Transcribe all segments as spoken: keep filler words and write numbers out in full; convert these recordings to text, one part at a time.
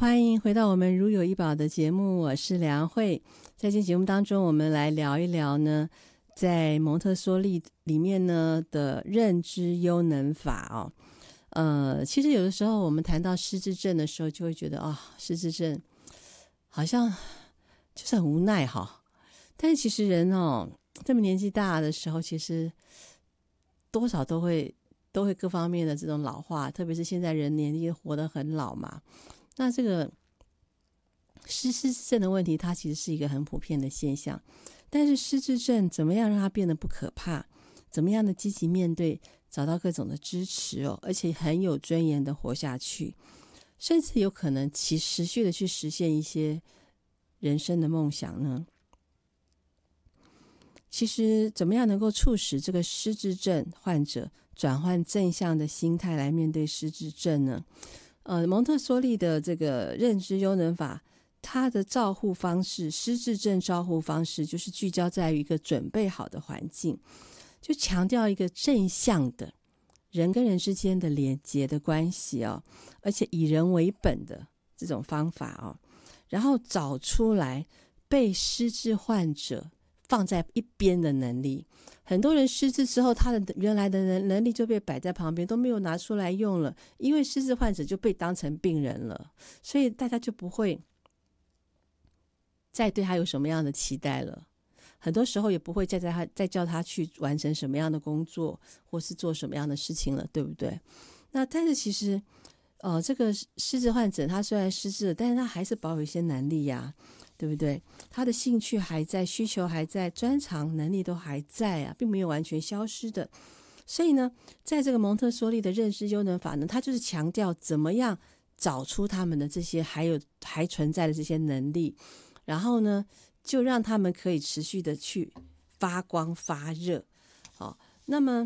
欢迎回到我们如有一宝的节目，我是梁慧。在今天节目当中，我们来聊一聊呢，在蒙特梭利里面呢的认知优能法哦。呃，其实有的时候我们谈到失智症的时候，就会觉得啊、哦，失智症好像就是很无奈哈。但是其实人哦，这么年纪大的时候，其实多少都会都会各方面的这种老化，特别是现在人年纪活得很老嘛。那这个失失智症的问题，它其实是一个很普遍的现象。但是失智症怎么样让它变得不可怕？怎么样的积极面对，找到各种的支持哦，而且很有尊严的活下去，甚至有可能其持续的去实现一些人生的梦想呢？其实怎么样能够促使这个失智症患者转换正向的心态来面对失智症呢？呃，蒙特梭利的这个认知优能法，它的照护方式，失智症照护方式就是聚焦在于一个准备好的环境，就强调一个正向的人跟人之间的连结的关系哦，而且以人为本的这种方法哦，然后找出来被失智患者放在一边的能力。很多人失智之后，他的原来的能力就被摆在旁边，都没有拿出来用了，因为失智患者就被当成病人了，所以大家就不会再对他有什么样的期待了。很多时候也不会再在他再叫他去完成什么样的工作，或是做什么样的事情了，对不对？那但是其实呃，这个失智患者他虽然失智了，但是他还是保有一些能力呀、啊，对不对？他的兴趣还在，需求还在，专长能力都还在啊，并没有完全消失的。所以呢，在这个蒙特梭利的认知优能法呢，他就是强调怎么样找出他们的这些还有还存在的这些能力，然后呢就让他们可以持续的去发光发热。好，那么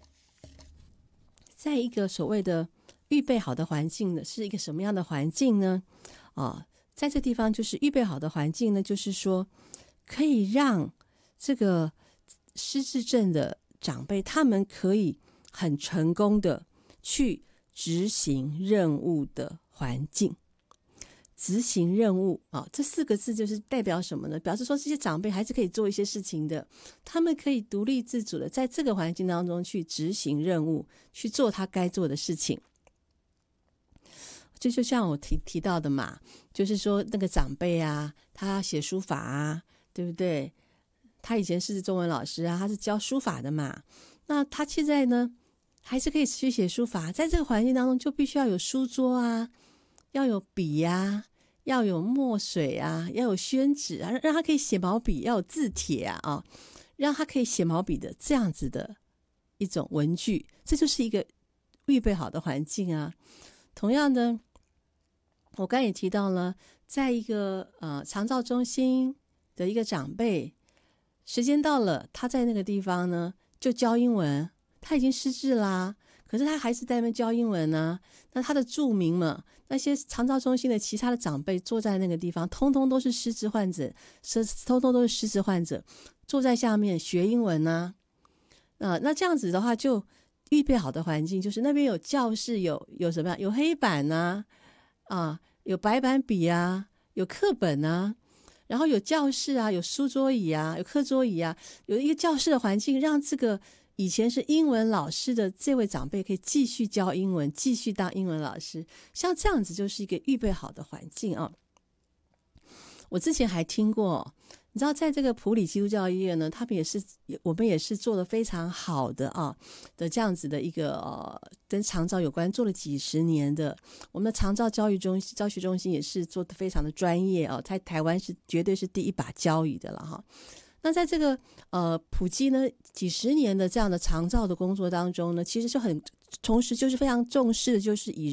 在一个所谓的预备好的环境呢，是一个什么样的环境呢？哦，在这地方就是预备好的环境呢，就是说可以让这个失智症的长辈他们可以很成功的去执行任务的环境。执行任务啊、哦，这四个字就是代表什么呢？表示说这些长辈还是可以做一些事情的，他们可以独立自主的在这个环境当中去执行任务，去做他该做的事情。这就像我提提到的嘛，就是说那个长辈啊，他写书法啊，对不对？他以前是中文老师啊，他是教书法的嘛，那他现在呢还是可以持续写书法，在这个环境当中就必须要有书桌啊，要有笔啊，要有墨水啊，要有宣纸啊，让他可以写毛笔，要有字帖啊，哦，让他可以写毛笔的这样子的一种文具，这就是一个预备好的环境啊。同样的，我刚才也提到了，在一个呃长照中心的一个长辈，时间到了，他在那个地方呢就教英文，他已经失智啦，可是他还是在那边教英文呢、啊。那他的住民嘛，那些长照中心的其他的长辈坐在那个地方，通通都是失智患者，通通都是失智患者，坐在下面学英文呢、啊。呃，那这样子的话，就预备好的环境，就是那边有教室，有有什么样，有黑板啊，啊，有白板笔啊，有课本啊。然后有教室啊，有书桌椅啊，有课桌椅啊，有一个教室的环境，让这个以前是英文老师的这位长辈可以继续教英文，继续当英文老师。像这样子就是一个预备好的环境啊。我之前还听过，你知道在这个普里基督教医院呢，他们也是我们也是做得非常好的啊的这样子的一个呃跟长照有关，做了几十年的，我们的长照教育中心教学中心也是做得非常的专业啊，在台湾是绝对是第一把交椅的了哈。那在这个呃普及呢几十年的这样的长照的工作当中呢，其实就很同时就是非常重视的就是以